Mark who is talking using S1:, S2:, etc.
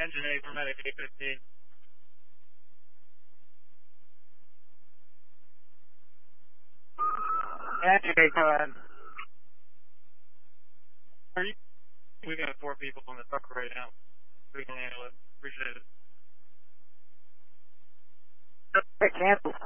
S1: Engine 8 for Medic 815.
S2: Engine 8, go ahead.
S1: We got 4 people on the truck right now. We can handle it. Appreciate it.
S2: Okay, cancel.